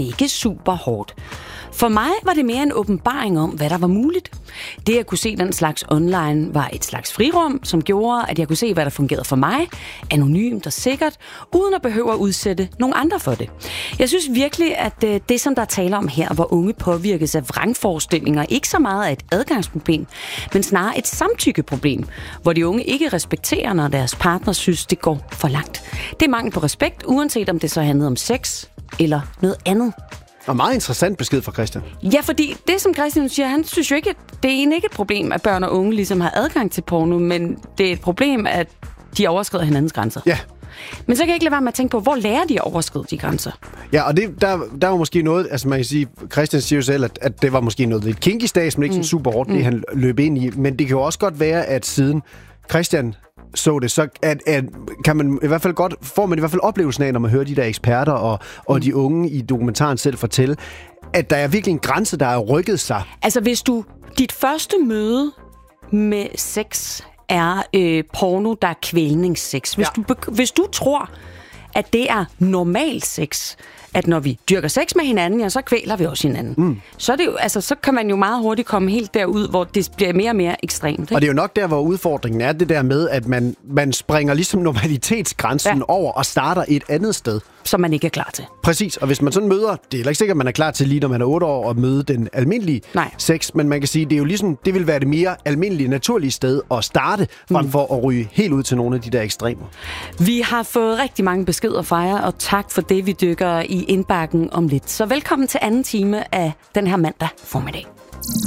ikke super hårdt. For mig var det mere en åbenbaring om, hvad der var muligt. Det at kunne se den slags online var et slags frirum, som gjorde, at jeg kunne se, hvad der fungerede for mig, anonymt og sikkert, uden at behøve at udsætte nogle andre for det. Jeg synes virkelig, at det, som der taler om her, hvor unge påvirkes af vrangforestillinger, ikke så meget er et adgangsproblem, men snarere et samtykkeproblem, hvor de unge ikke respekterer, når deres partner synes, det går for langt. Det er mangel på respekt, uanset om det så handler om sex eller noget andet. Og meget interessant besked fra Christian. Ja, fordi det, som Christian siger, han synes jo ikke, det er egentlig ikke et problem, at børn og unge ligesom har adgang til porno, men det er et problem, at de overskrider hinandens grænser. Ja. Men så kan jeg ikke lade være med at tænke på, hvor lærer de at overskride de grænser? Ja, og der var måske noget, altså man kan sige, Christian siger jo selv, at det var måske noget lidt kinky stats, men ikke sådan super hårdt, det han løb ind i. Men det kan jo også godt være, at siden Christian så det, så kan man i hvert fald får man i hvert fald oplevelsen af, når man hører de der eksperter og de unge i dokumentaren selv fortælle, at der er virkelig en grænse, der er rykket sig. Altså hvis dit første møde med sex er porno, der er kvælningssex. Hvis du tror, at det er normal sex, at når vi dyrker sex med hinanden, ja, så kvæler vi også hinanden. Så er det jo, altså, så kan man jo meget hurtigt komme helt derud, hvor det bliver mere og mere ekstremt. Ikke? Og det er jo nok der, hvor udfordringen er, det der med, at man springer ligesom normalitetsgrænsen over og starter et andet sted. Som man ikke er klar til. Præcis, og hvis man sådan møder, det er heller ikke sikkert, at man er klar til lige, når man er 8 år, at møde den almindelige sex, men man kan sige, det er jo ligesom, det vil være det mere almindelige, naturlige sted at starte, frem for at ryge helt ud til nogle af de der ekstremer. Vi har fået rigtig mange beskeder fra jer, og tak for det, vi dykker i indbakken om lidt. Så velkommen til anden time af den her mandag formiddag.